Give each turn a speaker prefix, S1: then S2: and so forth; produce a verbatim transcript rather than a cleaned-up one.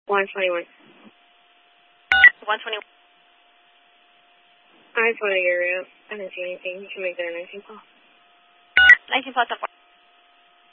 S1: one twenty-one.
S2: one twenty-one.
S1: I just want to get rid of. I didn't see anything. You can make that a nineteen call.
S2: nineteen plus up.